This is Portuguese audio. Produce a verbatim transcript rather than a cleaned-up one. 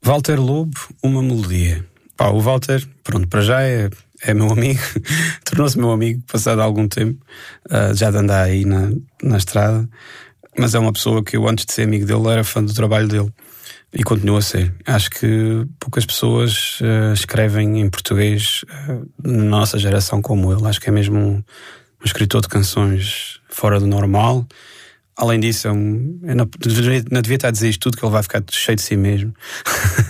Walter Lobo, uma melodia. Pá, o Walter, pronto, para já é, é meu amigo, tornou-se meu amigo passado algum tempo, uh, já de andar aí na, na estrada, mas é uma pessoa que eu, antes de ser amigo dele, era fã do trabalho dele e continua a ser. Acho que poucas pessoas uh, escrevem em português uh, na nossa geração como ele. Acho que é mesmo um, um escritor de canções fora do normal. Além disso, é um, eu não, não devia estar a dizer isto tudo, que ele vai ficar cheio de si mesmo.